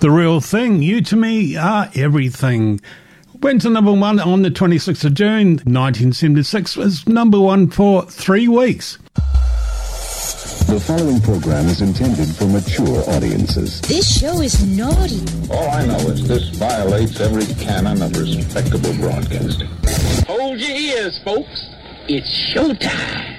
The Real Thing, You to Me Are Everything. Went to number one on the 26th of June 1976. Was number one for 3 weeks. The following program is intended for mature audiences. This show is naughty. All I know is this violates every canon of respectable broadcasting. Hold your ears, folks. It's showtime.